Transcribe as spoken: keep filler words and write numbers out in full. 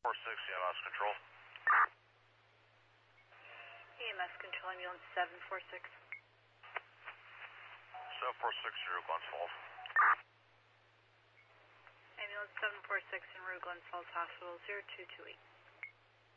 four six, E M S control. E M S control, ambulance seven four six. seven four six, zero, Glens Falls. Ambulance seven four six in Rue Glens Falls Hospital, zero two two eight.